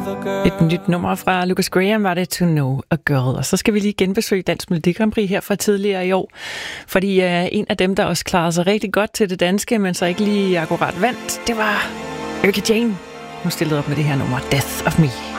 Et nyt nummer fra Lucas Graham var det, To Know a Girl. Og så skal vi lige genbesøge Dansk Melodi Grand Prix her fra tidligere i år. Fordi en af dem, der også klarede sig rigtig godt til det danske, men så ikke lige akkurat vandt, det var Erika Jane. Hun stillede op med det her nummer, Death of Me.